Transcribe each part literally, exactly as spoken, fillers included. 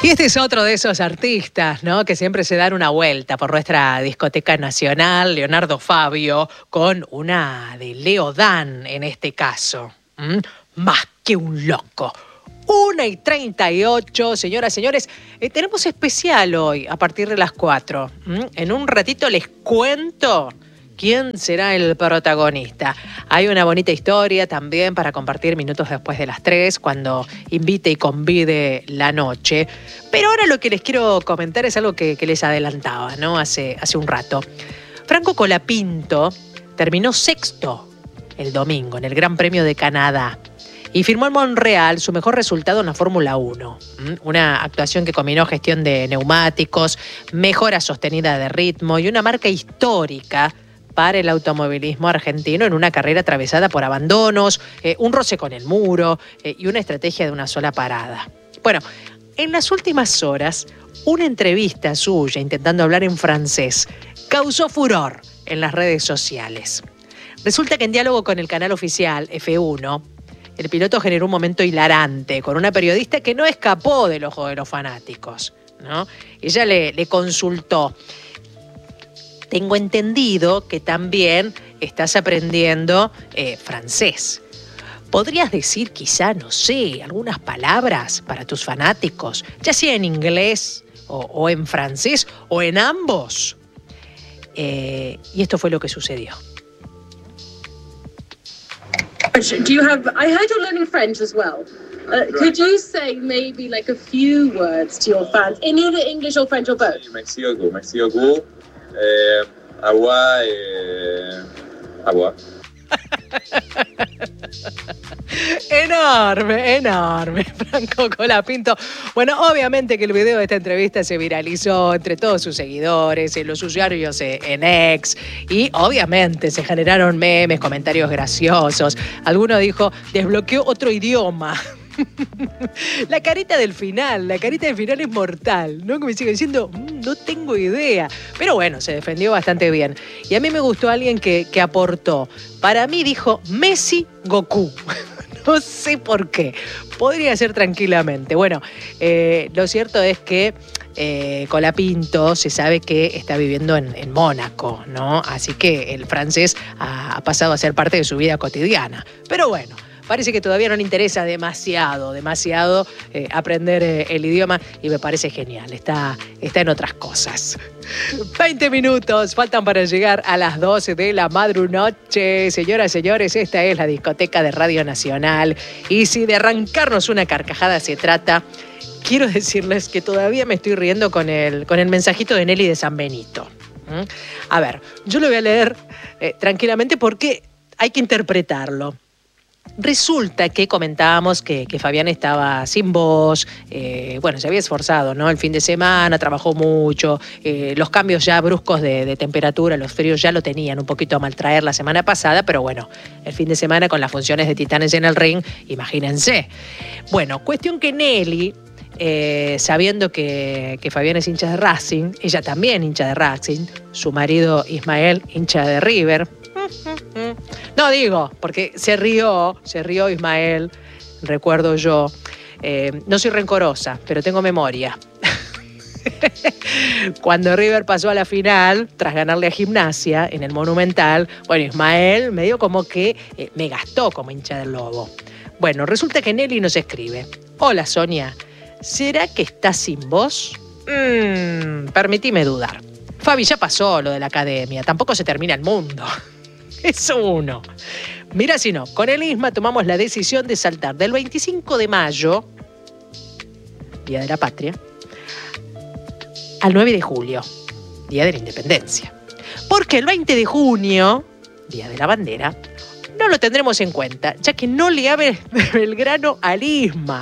Y este es otro de esos artistas, ¿no?, que siempre se dan una vuelta por nuestra discoteca nacional, Leonardo Fabio, con una de Leo Dan en este caso. ¿Mm? Más que un loco. una y treinta y ocho, señoras y señores, eh, tenemos especial hoy a partir de las cuatro. ¿Mm? En un ratito les cuento quién será el protagonista. Hay una bonita historia también para compartir minutos después de las tres, cuando invite y convide la noche. Pero ahora lo que les quiero comentar es algo que, que les adelantaba, ¿no?, hace, hace un rato. Franco Colapinto terminó sexto el domingo en el Gran Premio de Canadá y firmó en Montreal su mejor resultado en la Fórmula uno. Una actuación que combinó gestión de neumáticos, mejora sostenida de ritmo y una marca histórica para el automovilismo argentino en una carrera atravesada por abandonos, eh, un roce con el muro eh, y una estrategia de una sola parada. Bueno, en las últimas horas, una entrevista suya intentando hablar en francés causó furor en las redes sociales. Resulta que en diálogo con el canal oficial F uno, el piloto generó un momento hilarante con una periodista que no escapó del ojo de los fanáticos, ¿no? Ella le, le consultó: tengo entendido que también estás aprendiendo eh, francés. ¿Podrías decir quizá, no sé, algunas palabras para tus fanáticos, ya sea en inglés o, o en francés o en ambos? Eh, y esto fue lo que sucedió. Do you have? I heard you're learning French as well. Uh, could you say maybe like a few words to your fans in either English or French or both? Merci beaucoup, merci beaucoup. Eh, agua, eh, agua. Enorme, enorme, Franco Colapinto. Bueno, obviamente que el video de esta entrevista se viralizó entre todos sus seguidores, en los usuarios en X, y obviamente se generaron memes, comentarios graciosos. Alguno dijo: desbloqueó otro idioma. La carita del final, la carita del final es mortal, ¿no? Que me sigue diciendo, mmm, no tengo idea. Pero bueno, se defendió bastante bien. Y a mí me gustó alguien que, que aportó. Para mí dijo Messi Goku. No sé por qué. Podría ser tranquilamente. Bueno, eh, lo cierto es que eh, Colapinto se sabe que está viviendo en, en Mónaco, ¿no? Así que el francés ha, ha pasado a ser parte de su vida cotidiana. Pero bueno, parece que todavía no le interesa demasiado, demasiado eh, aprender eh, el idioma, y me parece genial. Está, está en otras cosas. veinte minutos faltan para llegar a las doce de la madrunoche. Señoras y señores, esta es la discoteca de Radio Nacional. Y si de arrancarnos una carcajada se trata, quiero decirles que todavía me estoy riendo con el, con el mensajito de Nelly de San Benito. ¿Mm? A ver, yo lo voy a leer eh, tranquilamente porque hay que interpretarlo. Resulta que comentábamos que, que Fabián estaba sin voz, eh, bueno, se había esforzado, ¿no? El fin de semana, trabajó mucho, eh, los cambios ya bruscos de, de temperatura, los fríos ya lo tenían un poquito a maltraer la semana pasada, pero bueno, el fin de semana con las funciones de Titanes en el ring, imagínense. Bueno, cuestión que Nelly, eh, sabiendo que, que Fabián es hincha de Racing, ella también hincha de Racing, su marido Ismael hincha de River. No digo, porque se rió, se rió Ismael, recuerdo yo. Eh, no soy rencorosa, pero tengo memoria. Cuando River pasó a la final, tras ganarle a Gimnasia en el Monumental, bueno, Ismael medio como que eh, me gastó como hincha del Lobo. Bueno, resulta que Nelly nos escribe: hola Sonia, ¿será que estás sin voz? Mm, permitime dudar. Fabi, ya pasó lo de la academia, tampoco se termina el mundo. Es uno. Mira si no, con el Isma tomamos la decisión de saltar del veinticinco de mayo, Día de la Patria, al nueve de julio, Día de la Independencia. Porque el veinte de junio, Día de la Bandera, no lo tendremos en cuenta, ya que no le abre Belgrano al Isma.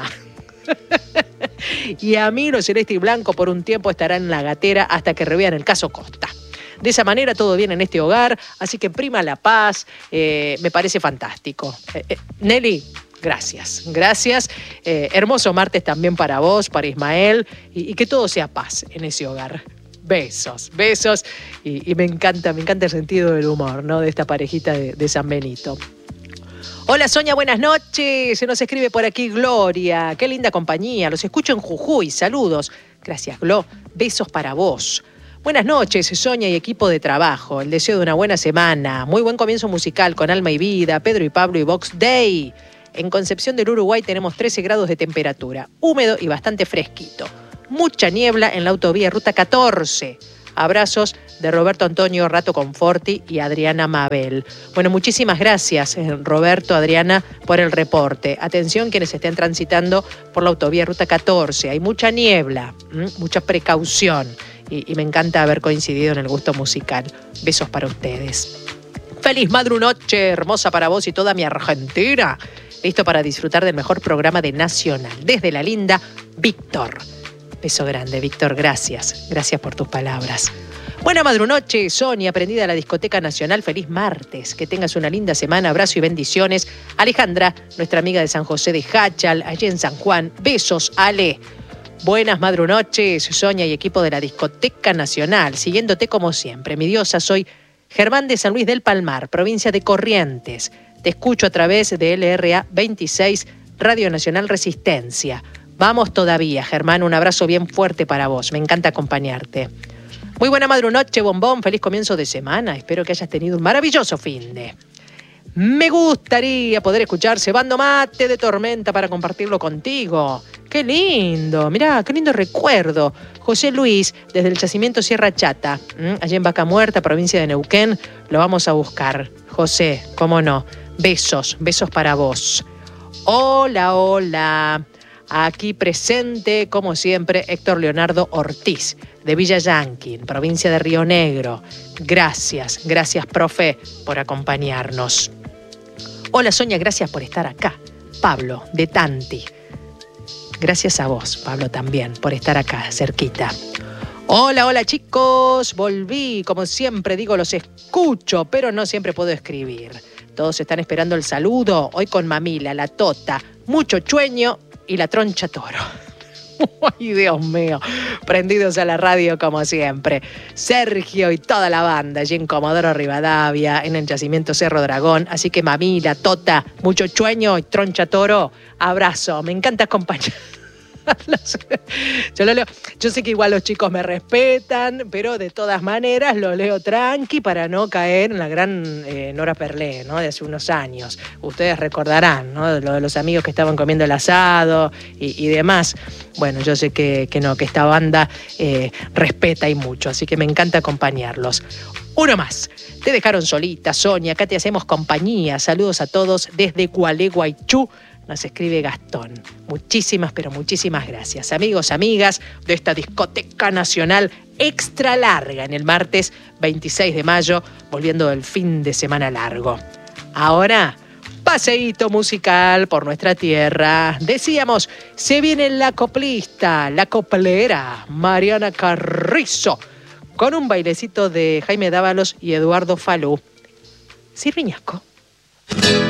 Y a mí, lo celeste y blanco, por un tiempo estará en la gatera hasta que revean el caso Costa. De esa manera todo bien en este hogar, así que prima la paz, eh, me parece fantástico. Eh, eh, Nelly, gracias, gracias. Eh, hermoso martes también para vos, para Ismael, y, y que todo sea paz en ese hogar. Besos, besos, y, y me encanta, me encanta el sentido del humor, ¿no?, de esta parejita de, de San Benito. Hola Sonia, buenas noches. Se nos escribe por aquí Gloria. Qué linda compañía. Los escucho en Jujuy. Saludos. Gracias, Glo. Besos para vos. Buenas noches, Sonia y equipo de trabajo. El deseo de una buena semana. Muy buen comienzo musical con Alma y Vida, Pedro y Pablo y Box Day. En Concepción del Uruguay tenemos trece grados de temperatura. Húmedo y bastante fresquito. Mucha niebla en la autovía Ruta catorce. Abrazos de Roberto Antonio Rato Conforti y Adriana Mabel. Bueno, muchísimas gracias, Roberto, Adriana, por el reporte. Atención quienes estén transitando por la autovía Ruta catorce. Hay mucha niebla, ¿m? mucha precaución. Y, y me encanta haber coincidido en el gusto musical. Besos para ustedes. Feliz madrunoche, hermosa para vos y toda mi Argentina. Listo para disfrutar del mejor programa de Nacional. Desde la linda Víctor. Beso grande, Víctor, gracias. Gracias por tus palabras. Buena madrunoche, Sonia, aprendida a la Discoteca Nacional. Feliz martes. Que tengas una linda semana. Abrazo y bendiciones. Alejandra, nuestra amiga de San José de Hachal, allí en San Juan. Besos, Ale. Buenas madrunoches, Sonia y equipo de la Discoteca Nacional. Siguiéndote como siempre. Mi diosa, soy Germán de San Luis del Palmar, provincia de Corrientes. Te escucho a través de L R A veintiséis, Radio Nacional Resistencia. Vamos todavía, Germán, un abrazo bien fuerte para vos. Me encanta acompañarte. Muy buena madrunoche, bombón. Feliz comienzo de semana. Espero que hayas tenido un maravilloso finde. Me gustaría poder escuchar Cebando Mate de Tormenta para compartirlo contigo. ¡Qué lindo! Mirá, qué lindo recuerdo. José Luis, desde el yacimiento Sierra Chata, ¿m? allá en Vaca Muerta, provincia de Neuquén, lo vamos a buscar. José, cómo no. Besos, besos para vos. Hola, hola. Aquí presente, como siempre, Héctor Leonardo Ortiz, de Villa Yanquín, provincia de Río Negro. Gracias, gracias, profe, por acompañarnos. Hola, Sonia, gracias por estar acá. Pablo, de Tanti. Gracias a vos, Pablo, también, por estar acá, cerquita. Hola, hola, chicos. Volví, como siempre digo, los escucho, pero no siempre puedo escribir. Todos están esperando el saludo. Hoy con Mamila, la Tota, mucho chueño y la Troncha Toro. Ay, Dios mío. Prendidos a la radio como siempre. Sergio y toda la banda allí en Comodoro Rivadavia, en el yacimiento Cerro Dragón. Así que Mamila, Tota, mucho chueño y Troncha Toro. Abrazo. Me encanta acompañar. Yo lo leo. Yo sé que igual los chicos me respetan, pero de todas maneras lo leo tranqui para no caer en la gran eh, Nora Perlé, ¿no? De hace unos años. Ustedes recordarán, ¿no? Lo de los amigos que estaban comiendo el asado y, y demás. Bueno, yo sé que, que no, que esta banda eh, respeta y mucho, así que me encanta acompañarlos. Uno más. Te dejaron solita, Sonia. Acá te hacemos compañía. Saludos a todos desde Gualeguaychú. Nos escribe Gastón. Muchísimas, pero muchísimas gracias. Amigos, amigas de esta Discoteca Nacional extra larga en el martes veintiséis de mayo, volviendo del fin de semana largo. Ahora, paseíto musical por nuestra tierra. Decíamos, se viene la coplista, la coplera, Mariana Carrizo, con un bailecito de Jaime Dávalos y Eduardo Falú. Sirviñasco.